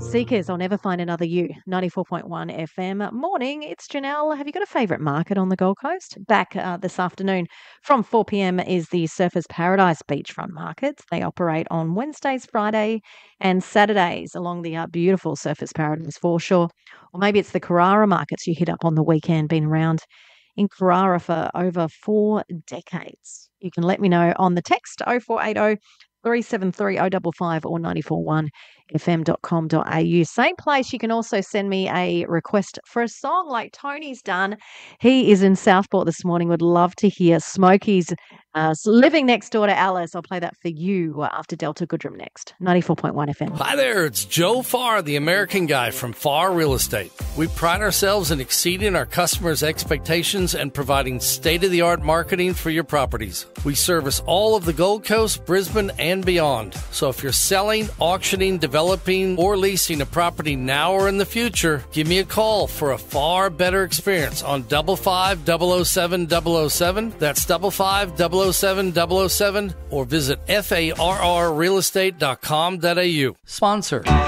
Seekers, I'll Never Find Another You, 94.1 FM. Morning, it's Janelle. Have you got a favourite market on the Gold Coast? Back this afternoon from 4 p.m. is the Surfers Paradise Beachfront Markets. They operate on Wednesdays, Friday and Saturdays along the beautiful Surfers Paradise foreshore. Or maybe it's the Carrara Markets you hit up on the weekend, been around in Carrara for over 4 decades. You can let me know on the text 0480 373 055 or 941fm.com.au. Same place. You can also send me a request for a song like Tony's done. He is in Southport this morning. Would love to hear Smokey's Living Next Door to Alice. I'll play that for you after Delta Goodrum next. 94.1 FM. Hi there, it's Joe Farr, the American Guy from Farr Real Estate. We pride ourselves in exceeding our customers' expectations and providing state-of-the-art marketing for your properties. We service all of the Gold Coast, Brisbane, and beyond. So if you're selling, auctioning, developing, or leasing a property now or in the future, give me a call for a far better experience on 55007-007. That's 55007-007, or visit farrrealestate.com.au. Sponsor.